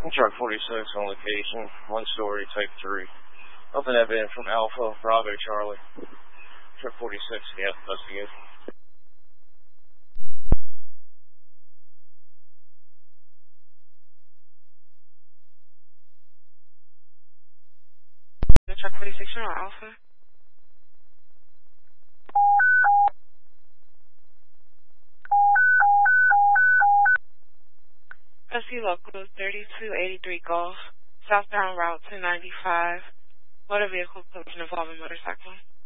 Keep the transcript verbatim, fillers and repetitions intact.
Truck forty-six on location, one story, type three. Open that in from Alpha, Bravo, Charlie. Truck forty-six, yeah, investigate. Truck forty-six on Alpha. S C local thirty-two eighty-three Gulf, southbound route two ninety-five. Motor vehicle collision involving motorcycle.